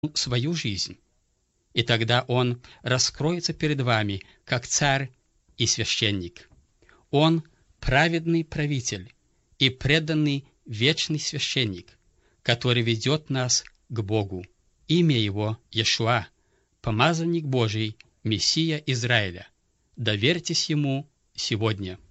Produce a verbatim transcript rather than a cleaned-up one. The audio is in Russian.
свою жизнь. И тогда Он раскроется перед вами, как царь и священник. Он праведный правитель и преданный вечный священник, который ведет нас к Богу. Имя Его Иешуа, помазанник Божий, Мессия Израиля. Доверьтесь Ему сегодня.